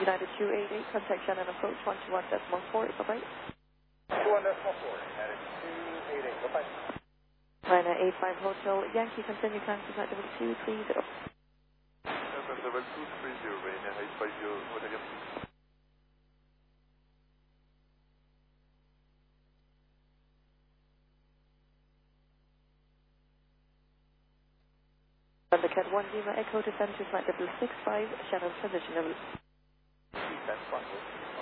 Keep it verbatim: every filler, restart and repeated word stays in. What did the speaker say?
United two eight eight, contact Shannon approach one two one decimal four, bye-bye. two one decimal four, United two eight eight, bye-bye. China eight five Hotel, Yankee, continue climb to flight level two three zero. Level two three zero, Ryanair eight five Hotel Yankee. Thundercat one Lima Echo, descend to flight level six five, Shannon position level. Descent one.